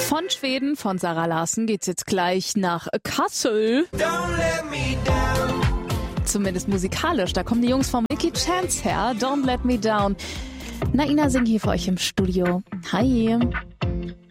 Von Schweden, von Zara Larsson, geht's jetzt gleich nach Kassel. Zumindest musikalisch. Da kommen die Jungs von Nicky Chance her. Don't Let Me Down. Naina singt hier für euch im Studio. Hi.